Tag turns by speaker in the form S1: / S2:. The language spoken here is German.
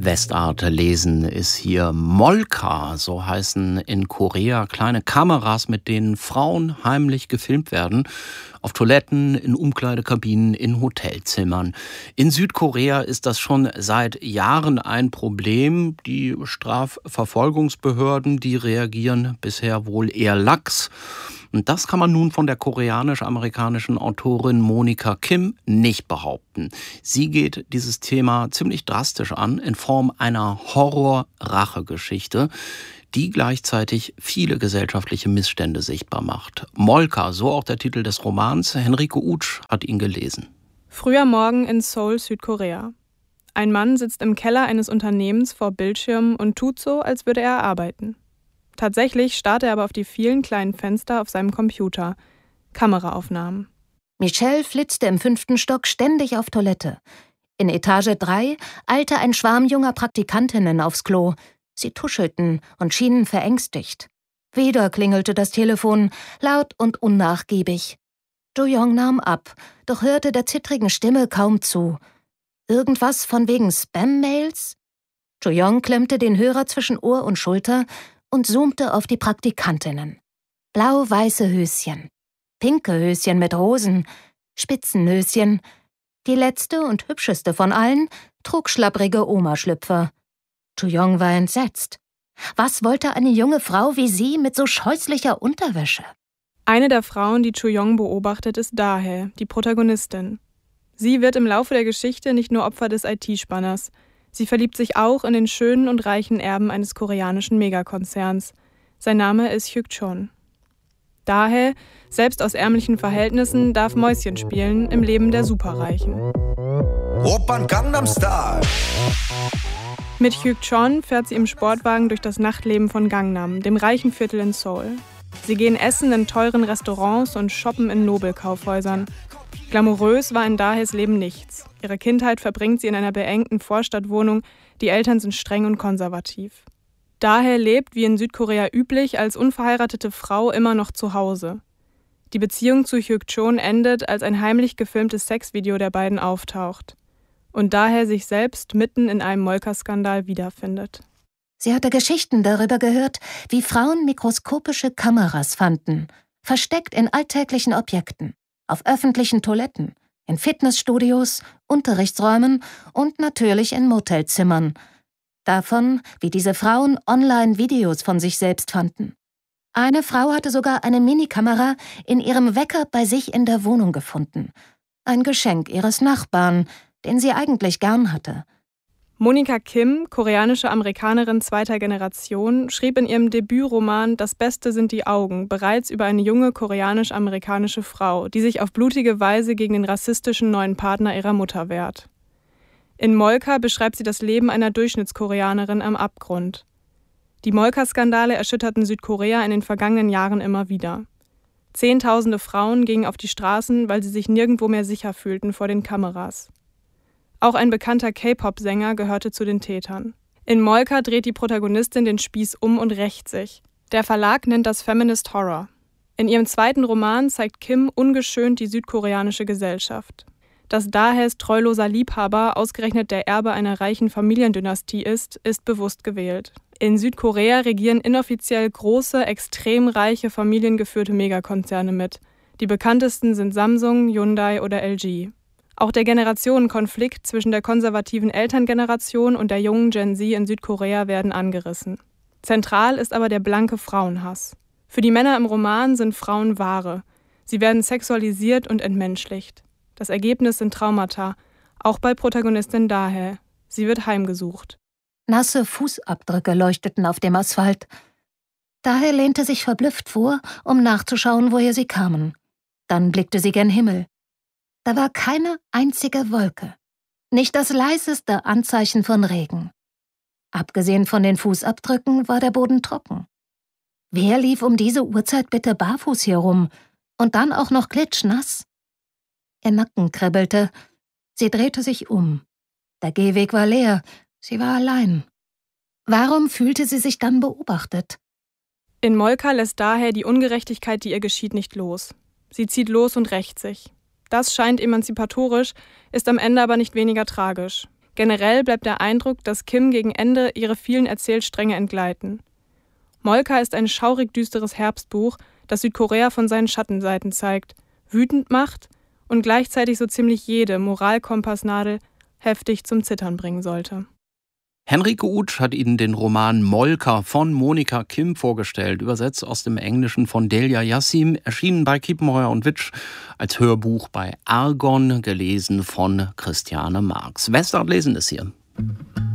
S1: Westart lesen ist hier Molka, so heißen in Korea kleine Kameras, mit denen Frauen heimlich gefilmt werden. Auf Toiletten, in Umkleidekabinen, in Hotelzimmern. In Südkorea ist das schon seit Jahren ein Problem. Die Strafverfolgungsbehörden, die reagieren bisher wohl eher lax. Und das kann man nun von der koreanisch-amerikanischen Autorin Monica Kim nicht behaupten. Sie geht dieses Thema ziemlich drastisch an, in Form einer Horror-Rache-Geschichte, die gleichzeitig viele gesellschaftliche Missstände sichtbar macht. Molka, so auch der Titel des Romans. Henrike Utsch hat ihn gelesen.
S2: Früher Morgen in Seoul, Südkorea. Ein Mann sitzt im Keller eines Unternehmens vor Bildschirmen und tut so, als würde er arbeiten. Tatsächlich starrt er aber auf die vielen kleinen Fenster auf seinem Computer. Kameraaufnahmen.
S3: Michelle flitzte im 5. Stock ständig auf Toilette. In Etage 3 eilte ein Schwarm junger Praktikantinnen aufs Klo. Sie tuschelten und schienen verängstigt. Wieder klingelte das Telefon, laut und unnachgiebig. Jo-Young nahm ab, doch hörte der zittrigen Stimme kaum zu. Irgendwas von wegen Spam-Mails? Jo-Young klemmte den Hörer zwischen Ohr und Schulter und zoomte auf die Praktikantinnen. Blau-weiße Höschen, pinke Höschen mit Rosen, Spitzenhöschen. Die letzte und hübscheste von allen trug schlapprige Omaschlüpfer. Jo-Young war entsetzt. Was wollte eine junge Frau wie sie mit so scheußlicher Unterwäsche?
S2: Eine der Frauen, die Jo-Young beobachtet, ist Dae, die Protagonistin. Sie wird im Laufe der Geschichte nicht nur Opfer des IT-Spanners. Sie verliebt sich auch in den schönen und reichen Erben eines koreanischen Megakonzerns. Sein Name ist Hyuk-chon. Dae, selbst aus ärmlichen Verhältnissen, darf Mäuschen spielen im Leben der Superreichen.
S4: Oppan Gangnam Style.
S2: Mit Hyuk-chon fährt sie im Sportwagen durch das Nachtleben von Gangnam, dem reichen Viertel in Seoul. Sie gehen essen in teuren Restaurants und shoppen in Nobelkaufhäusern. Glamourös war in Daes Leben nichts. Ihre Kindheit verbringt sie in einer beengten Vorstadtwohnung, die Eltern sind streng und konservativ. Dae lebt, wie in Südkorea üblich, als unverheiratete Frau immer noch zu Hause. Die Beziehung zu Hyuk-chon endet, als ein heimlich gefilmtes Sexvideo der beiden auftaucht. Und Dae sich selbst mitten in einem Molka-Skandal wiederfindet.
S3: Sie hatte Geschichten darüber gehört, wie Frauen mikroskopische Kameras fanden, versteckt in alltäglichen Objekten, auf öffentlichen Toiletten, in Fitnessstudios, Unterrichtsräumen und natürlich in Motelzimmern. Davon, wie diese Frauen online Videos von sich selbst fanden. Eine Frau hatte sogar eine Minikamera in ihrem Wecker bei sich in der Wohnung gefunden. Ein Geschenk ihres Nachbarn, den sie eigentlich gern hatte.
S2: Monica Kim, koreanische Amerikanerin zweiter Generation, schrieb in ihrem Debütroman »Das Beste sind die Augen« bereits über eine junge koreanisch-amerikanische Frau, die sich auf blutige Weise gegen den rassistischen neuen Partner ihrer Mutter wehrt. In Molka beschreibt sie das Leben einer Durchschnittskoreanerin am Abgrund. Die Molka-Skandale erschütterten Südkorea in den vergangenen Jahren immer wieder. Zehntausende Frauen gingen auf die Straßen, weil sie sich nirgendwo mehr sicher fühlten vor den Kameras. Auch ein bekannter K-Pop-Sänger gehörte zu den Tätern. In Molka dreht die Protagonistin den Spieß um und rächt sich. Der Verlag nennt das Feminist Horror. In ihrem zweiten Roman zeigt Kim ungeschönt die südkoreanische Gesellschaft. Dass Daes treuloser Liebhaber ausgerechnet der Erbe einer reichen Familiendynastie ist bewusst gewählt. In Südkorea regieren inoffiziell große, extrem reiche familiengeführte Megakonzerne mit. Die bekanntesten sind Samsung, Hyundai oder LG. Auch der Generationenkonflikt zwischen der konservativen Elterngeneration und der jungen Gen Z in Südkorea werden angerissen. Zentral ist aber der blanke Frauenhass. Für die Männer im Roman sind Frauen Ware. Sie werden sexualisiert und entmenschlicht. Das Ergebnis sind Traumata, auch bei Protagonistin Dae. Sie wird heimgesucht.
S3: Nasse Fußabdrücke leuchteten auf dem Asphalt. Dae lehnte sich verblüfft vor, um nachzuschauen, woher sie kamen. Dann blickte sie gen Himmel. Da war keine einzige Wolke, nicht das leiseste Anzeichen von Regen. Abgesehen von den Fußabdrücken war der Boden trocken. Wer lief um diese Uhrzeit bitte barfuß hier rum und dann auch noch klitschnass? Ihr Nacken kribbelte. Sie drehte sich um. Der Gehweg war leer, sie war allein. Warum fühlte sie sich dann beobachtet?
S2: In Molka lässt Dae die Ungerechtigkeit, die ihr geschieht, nicht los. Sie zieht los und rächt sich. Das scheint emanzipatorisch, ist am Ende aber nicht weniger tragisch. Generell bleibt der Eindruck, dass Kim gegen Ende ihre vielen Erzählstränge entgleiten. Molka ist ein schaurig düsteres Herbstbuch, das Südkorea von seinen Schattenseiten zeigt, wütend macht und gleichzeitig so ziemlich jede Moralkompassnadel heftig zum Zittern bringen sollte.
S1: Henrike Uth hat Ihnen den Roman Molka von Monika Kim vorgestellt, übersetzt aus dem Englischen von Delia Yassim, erschienen bei Kiepenheuer und Witsch, als Hörbuch bei Argon, gelesen von Christiane Marx. Westart lesen ist hier.